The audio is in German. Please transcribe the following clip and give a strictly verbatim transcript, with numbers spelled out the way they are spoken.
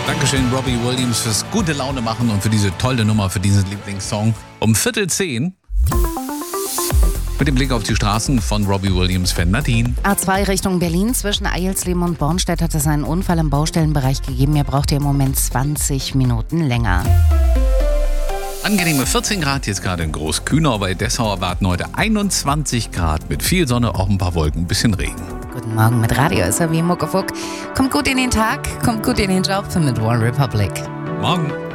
Dankeschön, Robbie Williams, fürs gute Laune machen und für diese tolle Nummer, für diesen Lieblingssong. Um Viertel zehn. Mit dem Blick auf die Straßen von Robbie Williams, Fan Nadine. A zwei Richtung Berlin. Zwischen Eilsleben und Bornstedt hat es einen Unfall im Baustellenbereich gegeben. Ihr braucht ihr im Moment zwanzig Minuten länger. Angenehme vierzehn Grad jetzt gerade in Großkühnau. Bei Dessau erwarten heute einundzwanzig Grad mit viel Sonne, auch ein paar Wolken, ein bisschen Regen. Guten Morgen mit Radio S R W Muckefuck. Kommt gut in den Tag, kommt gut in den Job mit One Republic. Morgen.